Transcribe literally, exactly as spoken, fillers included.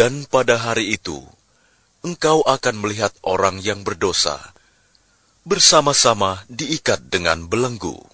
Dan pada hari itu, engkau akan melihat orang yang berdosa bersama-sama diikat dengan belenggu.